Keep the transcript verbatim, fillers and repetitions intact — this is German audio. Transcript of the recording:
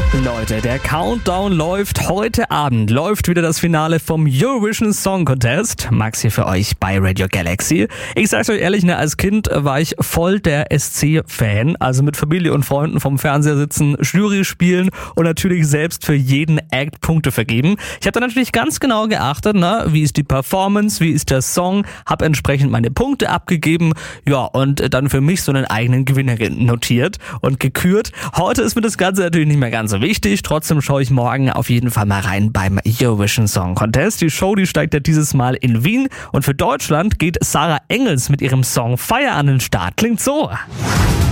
Leute, der Countdown läuft. Heute Abend läuft wieder das Finale vom Eurovision Song Contest. Max hier für euch bei Radio Galaxy. Ich sag's euch ehrlich, ne, als Kind war ich voll der S C-Fan. Also mit Familie und Freunden vom Fernseher sitzen, Jury spielen und natürlich selbst für jeden Act Punkte vergeben. Ich habe da natürlich ganz genau geachtet, ne, wie ist die Performance, wie ist der Song, habe entsprechend meine Punkte abgegeben, ja, und dann für mich so einen eigenen Gewinner notiert und gekürt. Heute ist mir das Ganze natürlich nicht mehr ganz so wichtig, trotzdem schaue ich morgen auf jeden Fall mal rein beim Eurovision Song Contest. Die Show, die steigt ja dieses Mal in Wien und für Deutschland geht Sarah Engels mit ihrem Song Fire an den Start. Klingt so.